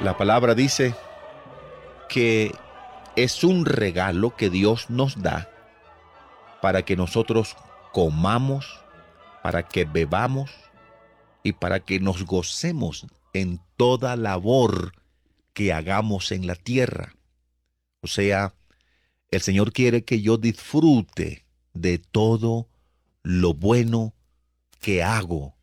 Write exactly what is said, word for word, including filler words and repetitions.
La palabra dice que es un regalo que Dios nos da para que nosotros comamos, para que bebamos y para que nos gocemos en toda labor que hagamos en la tierra. O sea, el Señor quiere que yo disfrute de todo lo bueno que hago